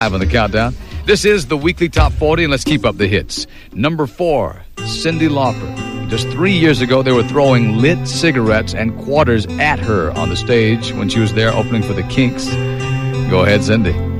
On the countdown. This is the weekly top 40, and let's keep up the hits. Number 4, Cyndi Lauper. Just 3 years ago, they were throwing lit cigarettes and quarters at her on the stage when she was there opening for the Kinks. Go ahead, Cyndi.